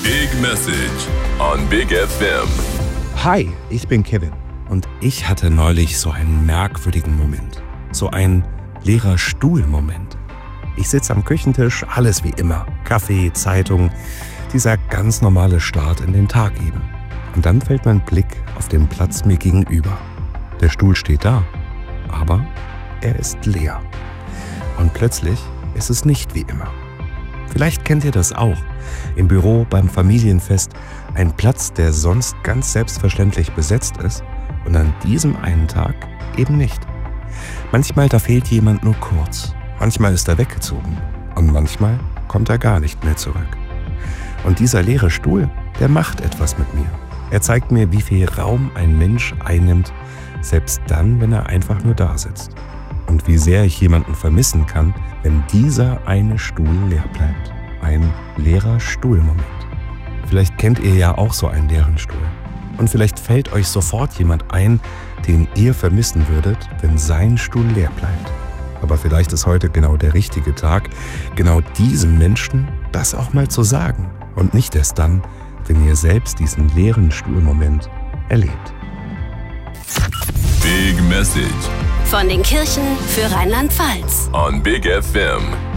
Big Message on Big FM. Hi, ich bin Kevin und ich hatte neulich so einen merkwürdigen Moment. So ein leerer Stuhl-Moment. Ich sitze am Küchentisch, alles wie immer. Kaffee, Zeitung, dieser ganz normale Start in den Tag eben. Und dann fällt mein Blick auf den Platz mir gegenüber. Der Stuhl steht da, aber er ist leer. Und plötzlich ist es nicht wie immer. Vielleicht kennt ihr das auch. Im Büro, beim Familienfest, ein Platz, der sonst ganz selbstverständlich besetzt ist und an diesem einen Tag eben nicht. Manchmal da fehlt jemand nur kurz, manchmal ist er weggezogen und manchmal kommt er gar nicht mehr zurück. Und dieser leere Stuhl, der macht etwas mit mir. Er zeigt mir, wie viel Raum ein Mensch einnimmt, selbst dann, wenn er einfach nur da sitzt. Und wie sehr ich jemanden vermissen kann, wenn dieser eine Stuhl leer bleibt. Ein leerer Stuhlmoment. Vielleicht kennt ihr ja auch so einen leeren Stuhl. Und vielleicht fällt euch sofort jemand ein, den ihr vermissen würdet, wenn sein Stuhl leer bleibt. Aber vielleicht ist heute genau der richtige Tag, genau diesem Menschen das auch mal zu sagen. Und nicht erst dann, wenn ihr selbst diesen leeren Stuhlmoment erlebt. Big Message Von den Kirchen für Rheinland-Pfalz. on Big FM.